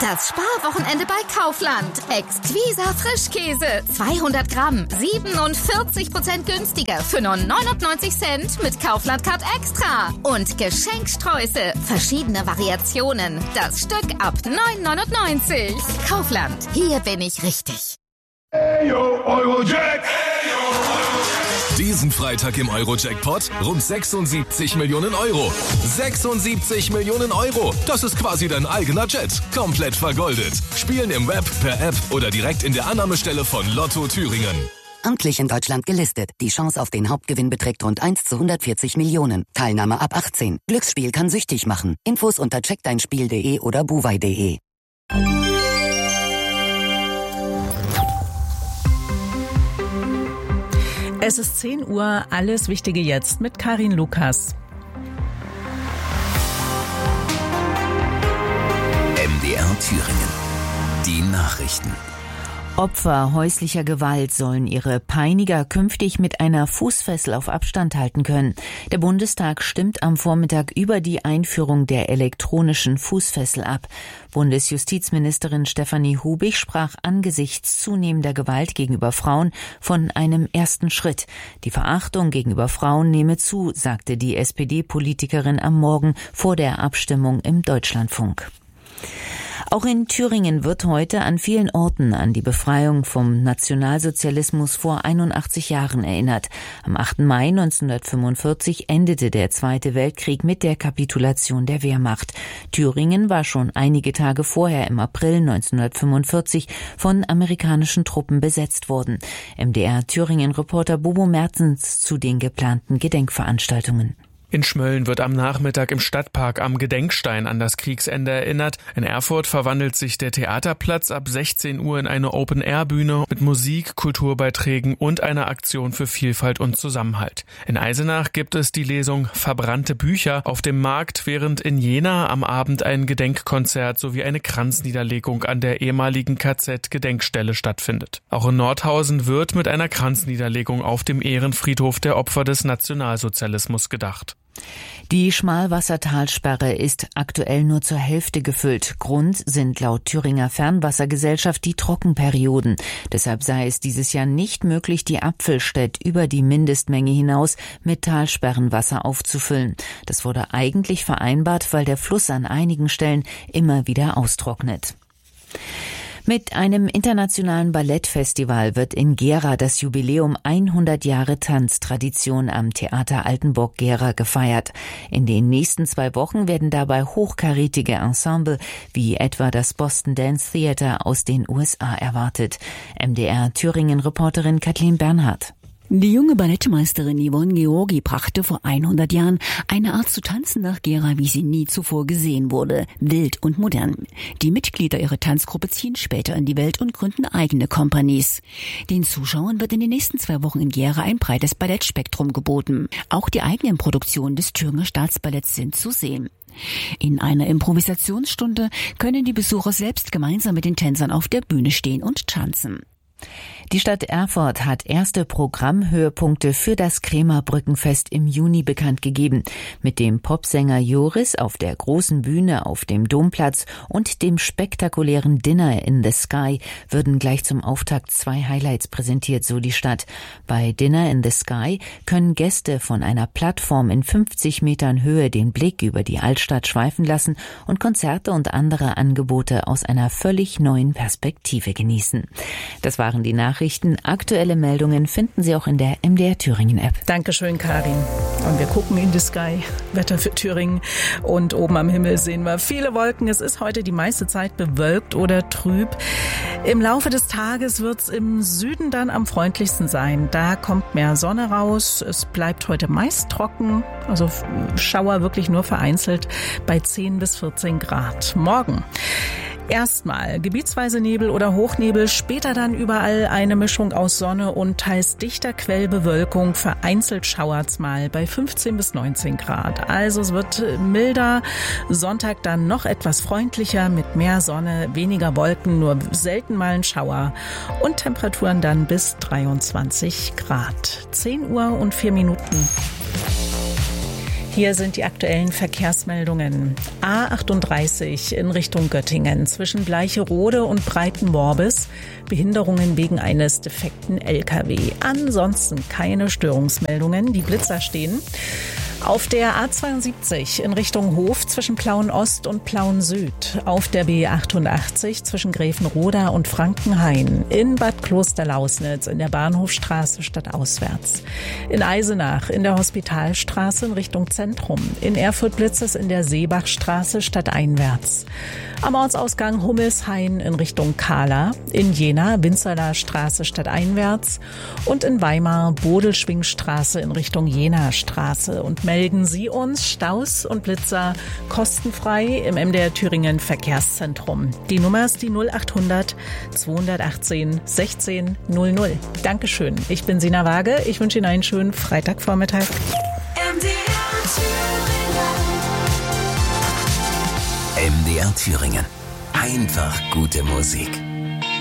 Das Sparwochenende bei Kaufland. Exquisa Frischkäse. 200 Gramm. 47% günstiger für nur 99 Cent mit Kaufland Card Extra. Und Geschenksträuße. Verschiedene Variationen. Das Stück ab 9,99. Kaufland. Hier bin ich richtig. Eyo, Eurojack! Diesen Freitag im Eurojackpot rund 76 Millionen Euro. 76 Millionen Euro. Das ist quasi dein eigener Jet. Komplett vergoldet. Spielen im Web, per App oder direkt in der Annahmestelle von Lotto Thüringen. Amtlich in Deutschland gelistet. Die Chance auf den Hauptgewinn beträgt rund 1 zu 140 Millionen. Teilnahme ab 18. Glücksspiel kann süchtig machen. Infos unter checkdeinspiel.de oder buwei.de. Es ist 10 Uhr, alles Wichtige jetzt mit Karin Lukas. MDR Thüringen. Die Nachrichten. Opfer häuslicher Gewalt sollen ihre Peiniger künftig mit einer Fußfessel auf Abstand halten können. Der Bundestag stimmt am Vormittag über die Einführung der elektronischen Fußfessel ab. Bundesjustizministerin Stefanie Hubig sprach angesichts zunehmender Gewalt gegenüber Frauen von einem ersten Schritt. Die Verachtung gegenüber Frauen nehme zu, sagte die SPD-Politikerin am Morgen vor der Abstimmung im Deutschlandfunk. Auch in Thüringen wird heute an vielen Orten an die Befreiung vom Nationalsozialismus vor 81 Jahren erinnert. Am 8. Mai 1945 endete der Zweite Weltkrieg mit der Kapitulation der Wehrmacht. Thüringen war schon einige Tage vorher im April 1945 von amerikanischen Truppen besetzt worden. MDR-Thüringen-Reporter Bobo Mertens zu den geplanten Gedenkveranstaltungen. In Schmölln wird am Nachmittag im Stadtpark am Gedenkstein an das Kriegsende erinnert. In Erfurt verwandelt sich der Theaterplatz ab 16 Uhr in eine Open-Air-Bühne mit Musik, Kulturbeiträgen und einer Aktion für Vielfalt und Zusammenhalt. In Eisenach gibt es die Lesung Verbrannte Bücher auf dem Markt, während in Jena am Abend ein Gedenkkonzert sowie eine Kranzniederlegung an der ehemaligen KZ-Gedenkstelle stattfindet. Auch in Nordhausen wird mit einer Kranzniederlegung auf dem Ehrenfriedhof der Opfer des Nationalsozialismus gedacht. Die Schmalwassertalsperre ist aktuell nur zur Hälfte gefüllt. Grund sind laut Thüringer Fernwassergesellschaft die Trockenperioden. Deshalb sei es dieses Jahr nicht möglich, die Apfelstädt über die Mindestmenge hinaus mit Talsperrenwasser aufzufüllen. Das wurde eigentlich vereinbart, weil der Fluss an einigen Stellen immer wieder austrocknet. Mit einem internationalen Ballettfestival wird in Gera das Jubiläum 100 Jahre Tanztradition am Theater Altenburg-Gera gefeiert. In den nächsten 2 Wochen werden dabei hochkarätige Ensemble wie etwa das Boston Dance Theater aus den USA erwartet. MDR-Thüringen-Reporterin Kathleen Bernhardt. Die junge Ballettmeisterin Yvonne Georgi brachte vor 100 Jahren eine Art zu tanzen nach Gera, wie sie nie zuvor gesehen wurde, wild und modern. Die Mitglieder ihrer Tanzgruppe ziehen später in die Welt und gründen eigene Companies. Den Zuschauern wird in den nächsten 2 Wochen in Gera ein breites Ballettspektrum geboten. Auch die eigenen Produktionen des Thüringer Staatsballetts sind zu sehen. In einer Improvisationsstunde können die Besucher selbst gemeinsam mit den Tänzern auf der Bühne stehen und tanzen. Die Stadt Erfurt hat erste Programmhöhepunkte für das Kremer Brückenfest im Juni bekannt gegeben. Mit dem Popsänger Joris auf der großen Bühne auf dem Domplatz und dem spektakulären Dinner in the Sky würden gleich zum Auftakt 2 Highlights präsentiert, so die Stadt. Bei Dinner in the Sky können Gäste von einer Plattform in 50 Metern Höhe den Blick über die Altstadt schweifen lassen und Konzerte und andere Angebote aus einer völlig neuen Perspektive genießen. Das waren die Nachrichten. Aktuelle Meldungen finden Sie auch in der MDR Thüringen App. Dankeschön, Karin. Und wir gucken in the Sky, Wetter für Thüringen. Und oben am Himmel sehen wir viele Wolken. Es ist heute die meiste Zeit bewölkt oder trüb. Im Laufe des Tages wird es im Süden dann am freundlichsten sein. Da kommt mehr Sonne raus. Es bleibt heute meist trocken. Also Schauer wirklich nur vereinzelt bei 10 bis 14 Grad. Morgen erstmal gebietsweise Nebel oder Hochnebel, später dann überall eine Mischung aus Sonne und teils dichter Quellbewölkung, vereinzelt schauert's mal bei 15 bis 19 Grad. Also es wird milder, Sonntag dann noch etwas freundlicher mit mehr Sonne, weniger Wolken, nur selten mal ein Schauer und Temperaturen dann bis 23 Grad. 10 Uhr und 4 Minuten. Hier sind die aktuellen Verkehrsmeldungen. A38 in Richtung Göttingen zwischen Bleicherode und Breitenmorbis. Behinderungen wegen eines defekten LKW. Ansonsten keine Störungsmeldungen. Die Blitzer stehen. Auf der A72 in Richtung Hof zwischen Plauen-Ost und Plauen-Süd. Auf der B88 zwischen Gräfenroda und Frankenhain. In Bad Klosterlausnitz in der Bahnhofstraße stadtauswärts. In Eisenach in der Hospitalstraße in Richtung Zentrum. In Erfurt blitzt es in der Seebachstraße stadteinwärts. Am Ortsausgang Hummelshain in Richtung Kahla. In Jena Winzerler Straße stadteinwärts. Und in Weimar Bodelschwingstraße in Richtung Jena-Straße. Und melden Sie uns Staus und Blitzer kostenfrei im MDR Thüringen Verkehrszentrum. Die Nummer ist die 0800 218 16 00. Dankeschön. Ich bin Sina Waage. Ich wünsche Ihnen einen schönen Freitagvormittag. MDR Thüringen. Einfach gute Musik.